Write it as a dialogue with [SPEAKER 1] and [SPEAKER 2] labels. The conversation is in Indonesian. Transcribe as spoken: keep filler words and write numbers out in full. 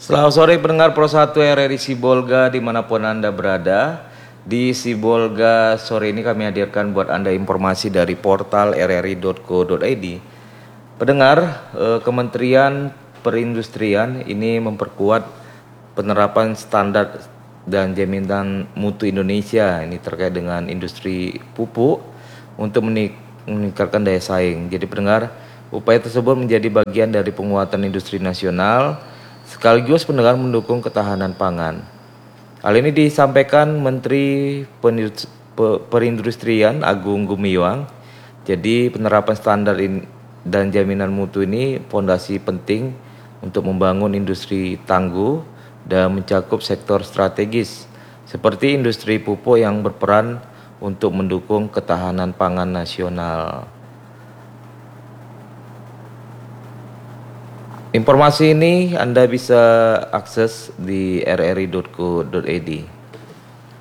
[SPEAKER 1] Selamat sore pendengar Pro satu R R I Sibolga dimanapun Anda berada. Di Sibolga sore ini kami hadirkan buat Anda informasi dari portal r r i titik co titik i d. Pendengar, eh, Kementerian Perindustrian ini memperkuat penerapan standar dan jaminan mutu Indonesia ini terkait dengan industri pupuk untuk meningkatkan daya saing. Jadi pendengar, upaya tersebut menjadi bagian dari penguatan industri nasional sekaligus pendengar mendukung ketahanan pangan. Hal ini disampaikan Menteri Perindustrian Agung Gumiwang. Jadi penerapan standar dan jaminan mutu ini fondasi penting untuk membangun industri tangguh dan mencakup sektor strategis seperti industri pupuk yang berperan untuk mendukung ketahanan pangan nasional. Informasi ini Anda bisa akses di r r i titik co titik i d.